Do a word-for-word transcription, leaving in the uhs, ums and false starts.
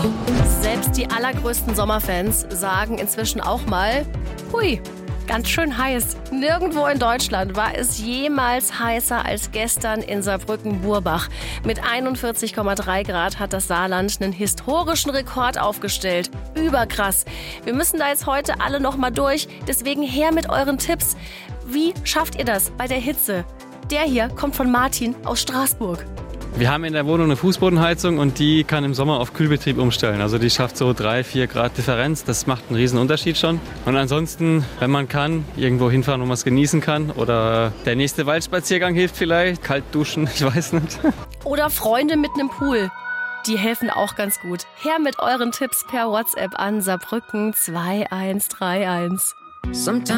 Selbst die allergrößten Sommerfans sagen inzwischen auch mal, hui, ganz schön heiß. Nirgendwo in Deutschland war es jemals heißer als gestern in Saarbrücken-Burbach. Mit einundvierzig Komma drei Grad hat das Saarland einen historischen Rekord aufgestellt. Überkrass. Wir müssen da jetzt heute alle noch mal durch. Deswegen her mit euren Tipps. Wie schafft ihr das bei der Hitze? Der hier kommt von Martin aus Straßburg. Wir haben in der Wohnung eine Fußbodenheizung und die kann im Sommer auf Kühlbetrieb umstellen. Also die schafft so drei, vier Grad Differenz. Das macht einen riesen Unterschied schon. Und ansonsten, wenn man kann, irgendwo hinfahren, wo man es genießen kann. Oder der nächste Waldspaziergang hilft vielleicht. Kalt duschen, ich weiß nicht. Oder Freunde mit einem Pool. Die helfen auch ganz gut. Her mit euren Tipps per WhatsApp an Saarbrücken zwei eins drei eins.